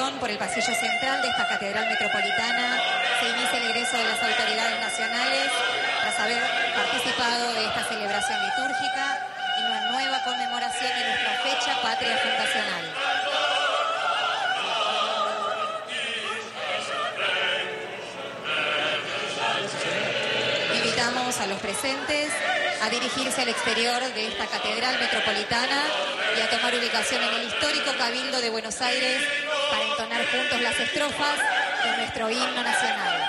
procesión por el pasillo central de esta catedral metropolitana se inicia el egreso de las autoridades nacionales tras haber participado de esta celebración litúrgica y una nueva conmemoración de nuestra fecha patria fundacional. Invitamos a los presentes a dirigirse al exterior de esta catedral metropolitana y a tomar ubicación en el histórico Cabildo de Buenos Aires para entonar juntos las estrofas de nuestro himno nacional.